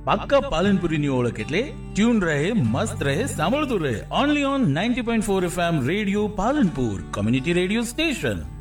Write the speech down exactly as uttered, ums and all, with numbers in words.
પાક્કા પાલનપુરીની ઓળખ એટલે ટ્યુન રહે, મસ્ત રહે, સાંભળતું રહે. Only on ninety point four FM radio Palanpur, community radio station.